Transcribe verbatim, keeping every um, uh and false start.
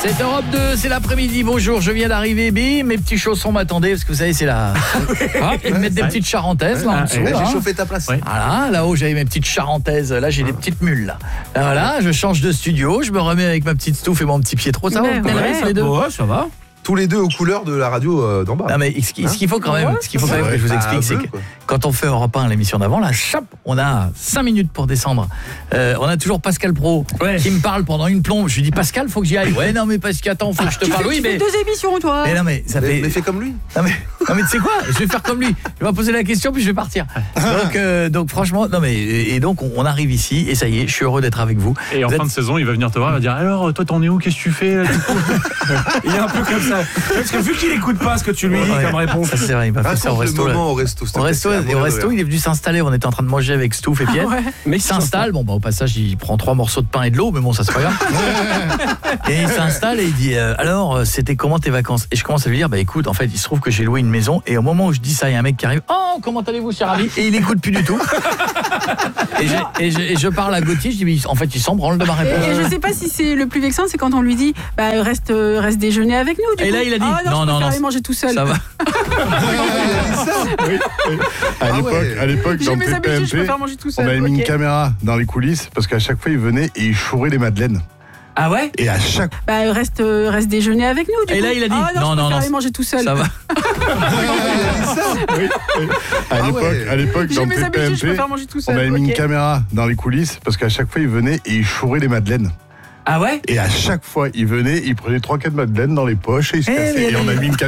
C'est Europe deux, c'est l'après-midi, bonjour, je viens d'arriver, bim, mes petits chaussons m'attendaient, parce que vous savez, c'est la... Ah, ils me mettent des petites charentaises, là, en dessous, J'ai là. chauffé ta place. Ouais. Voilà, là-haut, j'avais mes petites charentaises, là, j'ai des petites mules, là. Là, voilà, je change de studio, je me remets avec ma petite stouffe et mon petit pied-trop, ça va, vous connaissez les deux? Ouais, ça va. Tous les deux aux couleurs de la radio euh, d'en bas. Non mais ce qu'il ce qu'il faut quand même, ce qu'il faut quand même que je vous explique, c'est que quand on fait Europe un l'émission d'avant, là, chap, on a cinq minutes pour descendre. Euh, on a toujours Pascal Pro ouais. qui me parle pendant une plombe. Je lui dis Pascal, faut que j'y aille. Ouais non mais Pascal, attends, faut que je te tu parle. fais, Oui tu mais fais deux émissions toi. Mais non mais ça mais, fait. mais fais comme lui. Non mais non mais tu sais quoi, je vais faire comme lui. Il va poser la question puis je vais partir. Donc euh, donc franchement, non mais et donc on, on arrive ici et ça y est, je suis heureux d'être avec vous. Et en vous fin êtes... de saison, il va venir te voir, il va dire alors toi t'en es où, qu'est-ce que tu fais là, du coup il est un peu comme ça. Parce que vu qu'il écoute pas ce que tu lui dis ouais, comme réponse. Ça c'est vrai, il m'a fait ça au resto. Le moment au resto, au resto, et au resto, il est venu s'installer. On était en train de manger avec Stouff et Pierre. Ah ouais. Mais il s'installe. Bon, bah, au passage, il prend trois morceaux de pain et de l'eau, mais bon, ça c'est pas grave. Et il s'installe et il dit euh, alors, c'était comment tes vacances? Et je commence à lui dire bah écoute, en fait, il se trouve que j'ai loué une maison. Et au moment où je dis ça, il y a un mec qui arrive. Oh, comment allez-vous, cher ami? Et il écoute plus du tout. Et je, et, je, et je parle à Gauthier. Je dis mais en fait, il s'en branle de ma réponse. Et, et je sais pas si c'est le plus vexant, c'est quand on lui dit bah reste reste déjeuner avec nous. Du et coup. là, il a dit ah, non, non, non, non, aller manger tout seul. Ça va. Oui, oui. À l'époque, à l'époque dans J'ai mes T P habitudes, M je P, préfère manger tout seul. on avait mis okay. une caméra dans les coulisses parce qu'à chaque fois il venait et il chourait les madeleines. Ah ouais? Et à chaque bah reste reste déjeuner avec nous. Du et coup. là, il a dit ah, non, non, non, non, aller manger tout seul. Ça va. oui, oui. À l'époque, à l'époque dans J'ai mes T P habitudes, M je P, préfère manger tout seul. on avait mis okay. une caméra dans les coulisses parce qu'à chaque fois il venait et il chourait les madeleines. Ah ouais? Et à chaque fois il venait, il prenait trois quatre madeleines dans les poches et il se Eh, cassait. Et on a mis une